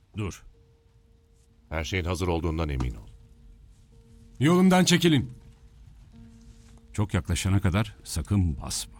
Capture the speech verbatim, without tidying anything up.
Dur. Her şeyin hazır olduğundan emin ol. Yolumdan çekilin. Çok yaklaşana kadar sakın basma.